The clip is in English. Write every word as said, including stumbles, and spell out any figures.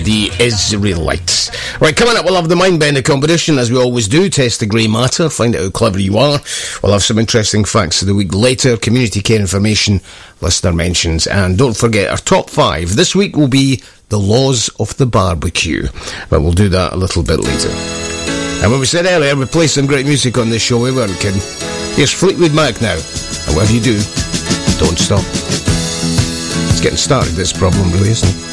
The Israelites. Right, coming up, we'll have the Mindbender competition, as we always do. Test the grey matter, find out how clever you are. We'll have some interesting facts of the week later, community care information, listener mentions, and don't forget our top five. This week will be the laws of the barbecue, but we'll do that a little bit later. And when we said earlier, we play some great music on this show, we weren't kidding. Here's Fleetwood Mac now, and whatever you do, don't stop. It's getting started, this problem, really, isn't it?